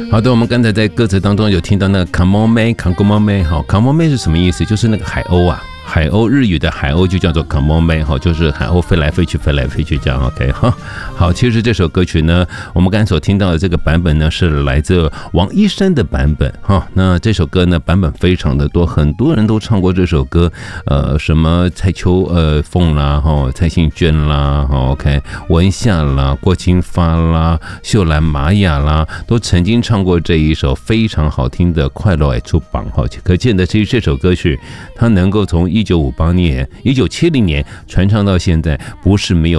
好的，我们刚才在歌词当中有听到那个 Come on man，Come on man， 好 ，Come on man 是什么意思？就是那个海鸥啊。海鸥日语的海鸥就叫做 Come on man， 就是海鸥飞来飞去飞来飞去这样 OK 哈。好，其实这首歌曲呢，我们刚才所听到的这个版本呢是来自王一山的版本哈。那这首歌呢版本非常的多，很多人都唱过这首歌，什么蔡秋凤啦哈，蔡幸娟啦 OK， 文夏啦，郭清发啦，秀兰玛雅啦，都曾经唱过这一首非常好听的《快乐爱出榜》哈。可见的其实这首歌曲它能够从1958年、1970年传唱到现在，不是没有